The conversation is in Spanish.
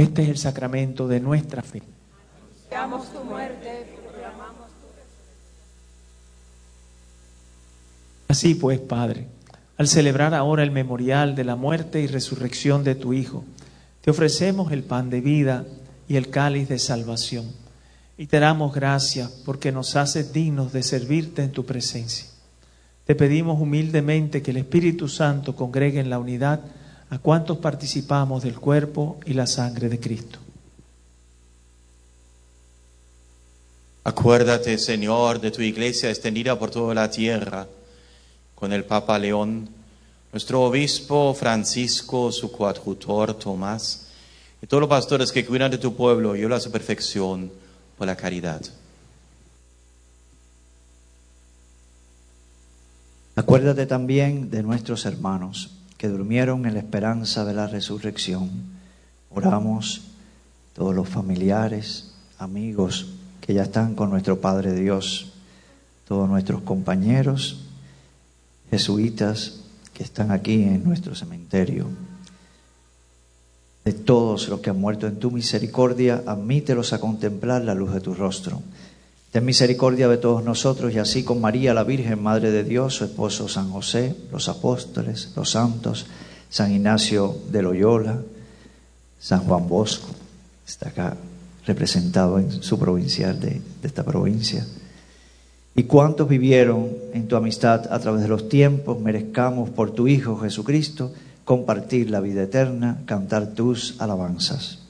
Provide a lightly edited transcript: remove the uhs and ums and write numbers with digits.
Este es el sacramento de nuestra fe. Anunciamos tu muerte, proclamamos tu resurrección. Así pues, Padre, al celebrar ahora el memorial de la muerte y resurrección de tu Hijo, te ofrecemos el pan de vida y el cáliz de salvación. Y te damos gracias porque nos haces dignos de servirte en tu presencia. Te pedimos humildemente que el Espíritu Santo congregue en la unidad a cuantos participamos del cuerpo y la sangre de Cristo. Acuérdate, Señor, de tu iglesia extendida por toda la tierra, con el Papa León, nuestro obispo Francisco, su coadjutor Tomás, y todos los pastores que cuidan de tu pueblo, y a su perfección por la caridad. Acuérdate también de nuestros hermanos que durmieron en la esperanza de la resurrección. Oramos todos los familiares, amigos que ya están con nuestro Padre Dios, todos nuestros compañeros jesuitas que están aquí en nuestro cementerio. De todos los que han muerto en tu misericordia, admítelos a contemplar la luz de tu rostro. Ten misericordia de todos nosotros, y así con María, la Virgen, Madre de Dios, su esposo San José, los apóstoles, los santos, San Ignacio de Loyola, San Juan Bosco, está acá representado en su provincial de esta provincia. Y cuantos vivieron en tu amistad a través de los tiempos, merezcamos por tu Hijo Jesucristo compartir la vida eterna, cantar tus alabanzas.